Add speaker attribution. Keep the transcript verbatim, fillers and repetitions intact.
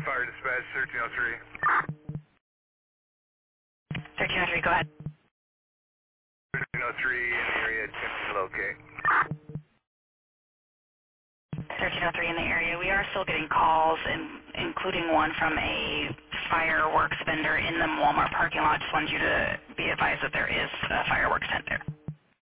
Speaker 1: Fire dispatch, thirteen oh three.
Speaker 2: thirteen oh three, go ahead.
Speaker 1: thirteen oh three in the area, attempting to locate.
Speaker 2: thirteen oh three in the area. We are still getting calls, in, including one from a fireworks vendor in the Walmart parking lot. Just wanted you to be advised that there is a fireworks tent there.